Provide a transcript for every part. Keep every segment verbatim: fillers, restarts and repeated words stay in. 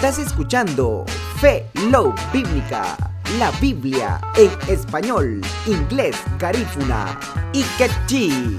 Estás escuchando Fe Love Bíblica, la Biblia en español, inglés, garífuna y quechí.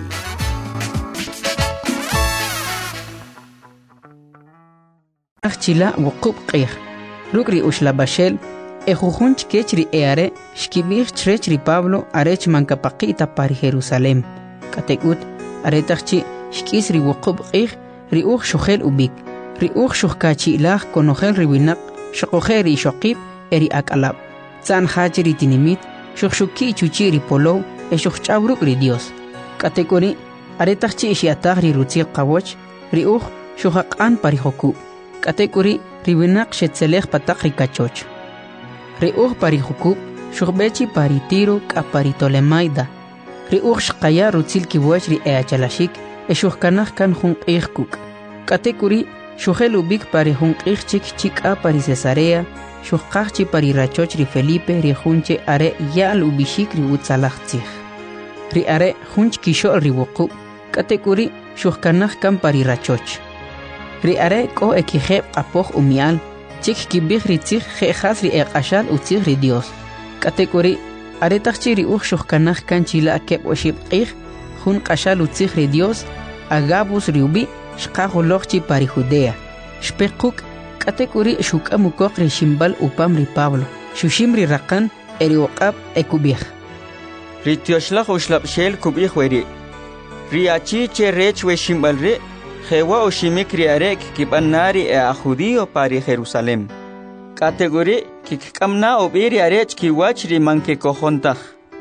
Achila wuqub qih rukri ushla bashel e jujunch kechri eare shkibir chrechri Pablo arech mankapaqita pari Jerusalem katekut aretachchi shkisri wuqub qih riuch shokhel ubik riuch shokhkachi ilah konohel riwinak shokheri shoqib eri akalab san hajri tinimit shokhshuki chuchiri polo e shokhchabruk ri Dios katekori aretachchi shiatagri rutsi qawoch riuch shokhaqan pari hoku katekuri riwinak shetzelech patak rikachoch. Riuch pari hukub, shukbechi pari tiro ka pari tolemaida. Riuch shkaya rutzil kiwach ri eachalashik, e shukkanach kan hunk kuk. Katekuri shukhel ubik pari hunk chik chik a pari Cesarea, shukkachi pari rachoch ri Felipe ri hunche are yal ubishik ri utzalachtzich. Ri are hunch kishol ri wukub, katekuri shukkanach kan pari rachoch. Ri are ko ekijeb apoch umial, chik kibig ri tzich jejas ri eqashal utzich ri Dios. Katekuri, are tachchi ri uch shukkanach kan chila akeb oshib qih, jun qashal utzich ri Dios, agabus ri ubi, shqahulochchi pari Judea. Shpekuk, katekuri shukamukok ri shimbal upam ri Pablo, shushim ri raqan eri uqab ekubih. Ri tioshlach ushlap shel kubih weri. Ri achi che rech we shimbal ri, Jewa oshimikri arek kibanari e a judío pari Jerusalem. Kategori kikkamna obiri arech kiwachri manke kojontach.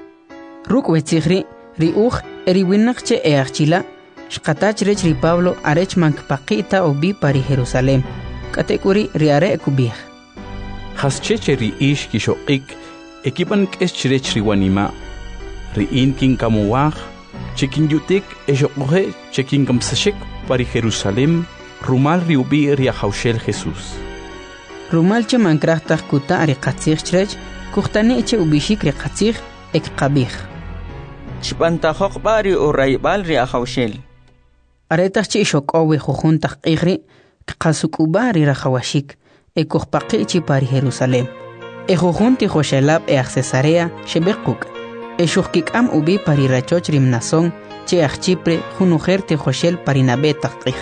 Ruk wetzigri ri uch eri winnakche e archila shqatach rech ri Pablo arech mankpaqita obi pari Jerusalem. Kategori ri are kubih. Hascheche ri ish kishoqik ekipan kesh rech ri wanima. Ri inkin kamuwach chikin yutik eshoqohe chikin kamsashik pari Jerusalem, rumal riubi riahaushel Jesús. Rumal che mankrachtach kuta ariqatzich chrech, kuhtani che ubishik riqatzich ek qabih. Chpantajok bari o raibal riahaushel. Aretach che shokowe jujuntach qigri, qasukubari rahawashik, e kuhpaqi chi pari Jerusalem. E jujunti joshelab e Cesarea shebekuk, e shuhkik am ubi pari rachoch rimnason, che achipre junujer te joshel parinabe taqih.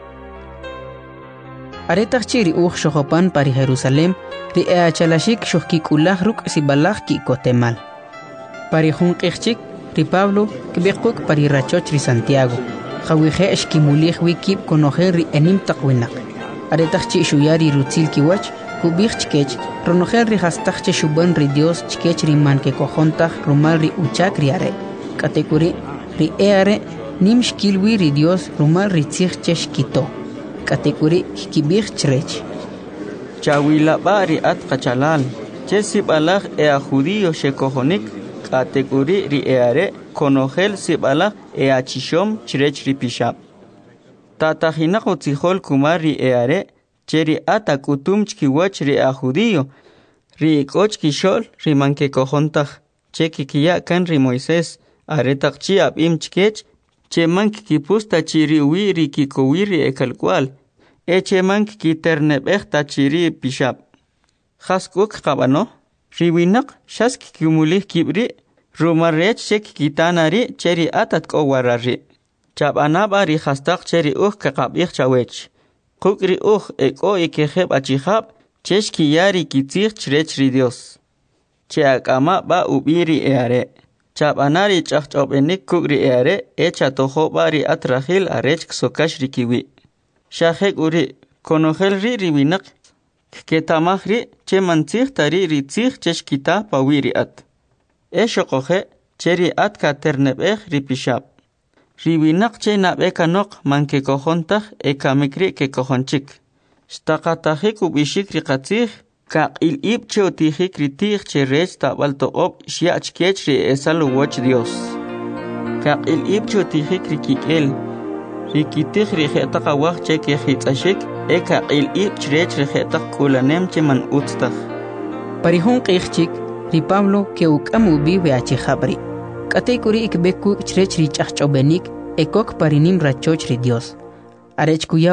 Aretach chiri uch shohopan pari Jerusalem, ri eachalashik shohkikulah ruk sibalach ki kotemal. Pari junqichik, ri Pablo, kibekuk pari rachoch ri Santiago, jawije eshkimulih wikib konojer ri enim taqwinak. Aretach chi shuyari rutzil kiwach, kubich chkech, ronojer ri hastach che shuban ri Dios chkech ri man ke kojontach rumal ri uchak ri are. Katekuri, ri eare nimsh kilwi ri Dios rumal ri tzich cheshkito. Katekuri kibich chrech. Chawila bari at kachalal. Chesib alach e a judío shekohonik. Katekuri ri eare konogel sib alach e a chishom chrech ri pishab. Tatahinak utzihol kumar ri eare cheri ata kutum chkiwach ri a judío. Ri ikoch kishol ri manke kohontach. Cheki kiya kan ri Moisés. Aretaqchi ab im chkech, che mank ki pusta chiri wiri ki kowiri e kalkwal, e che mank ki terneb echta chiri pishab. Khaskuk qabano, riwinak shask ki mulih kibri, rumarech shek ki tanari cheri atat kowarari. Chab anaba ri khastaq cheri uh kaqabich chawech. Kukri uh e ko e keheb achihab, chesh ki yari ki tzich chrech ri Dios. Che akama ba ubiri eare. Chab anari chachchob enik kugri eare, echa tojo bari atrahil arech ksokash rikiwi. Shahek uri, konohel ri riwinak, ketamah ri, che mantzich tari ri tzich cheshkita pawiri at. Esho kohe, cheri at ka ternebech ripishab. Riwinak che nabeka nok manke kohontach eka mikri ke kohonchik. Stakatahik ubishik rikatzich, Kaq il ib che otiji kritig che rech tabal to op shiach kech ri esalo wach Dios. Kaq il ib che otiji krikikel. Rikitig ri kheta wach che ke khitsashik e kaq il ib che rech ri kheta kulanem che man utstag. Parihun qichchik ri Pablo ke ukamu bi we achi khabri. Katay kuri ikbeku chrech ri chachchobenik ekok parinim rachoch ri Dios. Arech kuya